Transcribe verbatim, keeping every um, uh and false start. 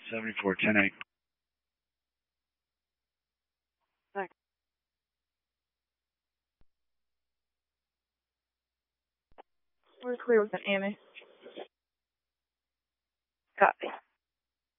seventy-four, ten eight. We're clear with an Amy. Copy.